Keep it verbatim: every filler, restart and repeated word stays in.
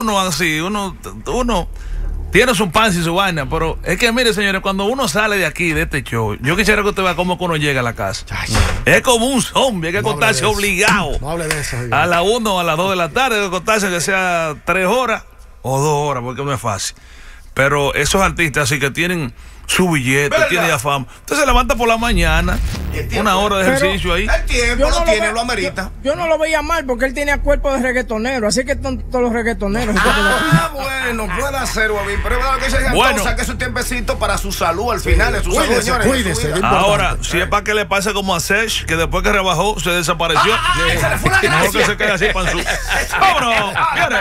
uno así, uno, uno tiene su pan y su vaina, pero es que mire, señores, cuando uno sale de aquí, de este show, yo quisiera que usted vea cómo uno llega a la casa. Ay, es como un zombie, hay que no acostarse obligado. No hable de eso. A las una o a las dos de la tarde, hay que acostarse que sea tres horas o dos horas, porque no es fácil. Pero esos artistas así que tienen su billete, tiene ya fama. Usted se levanta por la mañana, una hora de ejercicio ahí. El tiempo no lo tiene, ve, lo amerita. Yo, yo no lo veía mal porque él tenía cuerpo de reggaetonero, así que todos los reggaetoneros. Ah, bueno, puede ser, Bobby, pero es verdad que se Bueno. saque su tiempecito para su salud al final, de su salud, Cuídese, señores. cuídese. de su vida. Ahora, si es para que le pase como a Sech, que después que rebajó se desapareció. Ah, ah, se le fue la Mejor gracia. que se quede así, panzú. ¡Vámonos!